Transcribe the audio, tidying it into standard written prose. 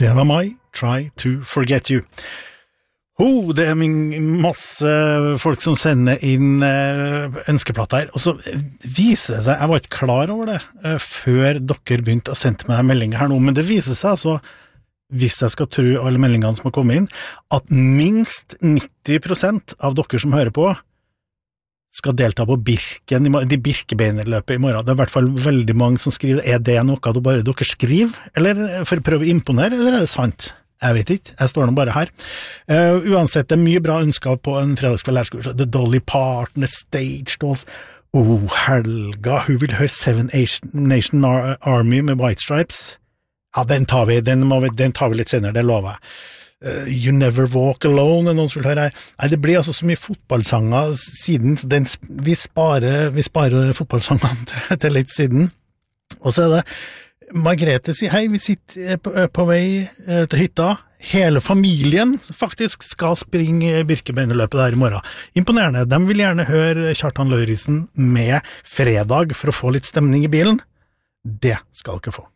Det var meg, Try to Forget You. Det masse folk som sender inn ønskeplatter her, og så viser det seg, jeg var ikke klar over det før dere begynte å sende meg meldinger her nå, men det viser seg altså, hvis jeg skal tro alle meldingene som har kommet inn, at minst 90% av dere som hører på skal delta på Birken, de Birkebeinerløpet i morgen. Det I hvert fall veldig mange som skriver, det noe dere skriver, eller for å prøve å imponere, eller det sant? Jeg vet ikke, jeg står nå bare her. Uansett, det mye bra ønsker på en fredagskveld lærerskole. The Dolly Parton, The Stage Dolls. Helga, hun vil høre Seven Nation Army med White Stripes. Ja, den tar vi litt senere, det lover jeg. You Never Walk Alone, noen som vil høre her. Nei, det blir altså så mye fotballsanger siden, vi sparer fotballsangene til litt siden. Og så det, Margrethe sier, hei, vi sitter på vei til hytta. Hele familien faktisk skal springe Birkebeinerløpet der i morgen. Imponerende. De vil gjerne høre Kjartan Lauritzen med fredag for å få litt stemning i bilen. Det skal dere få.